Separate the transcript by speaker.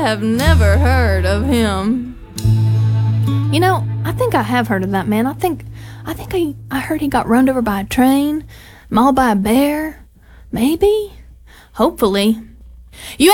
Speaker 1: have never heard of him. You know, I think I have heard of that man. I think I heard he got run over by a train, mauled by a bear. Maybe? Hopefully. You